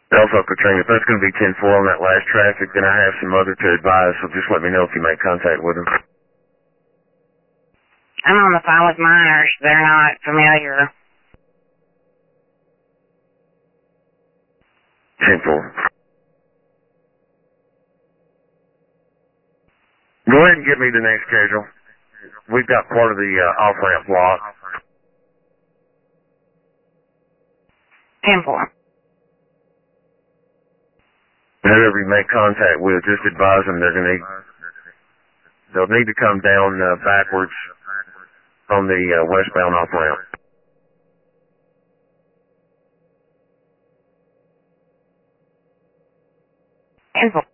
Alpha Katrina, if that's going to be 10-4 on that last traffic, then I have some other to advise, so just let me know if you make contact with them. I'm on the phone with minors. They're not familiar. 10-4. Go ahead and give me the next schedule. We've got part of the off-ramp block. 10-4. Whoever you make contact with, just advise them they'll need to come down backwards on the westbound off-ramp. 10-4.